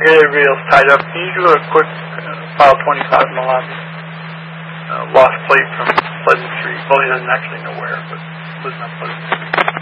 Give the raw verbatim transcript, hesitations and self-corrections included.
get everybody else tied up. Can you do a quick uh, file twenty-five in the lobby? Uh, lost plate from Pleasant Street. Well, he doesn't actually know where, but lives on Pleasant Street.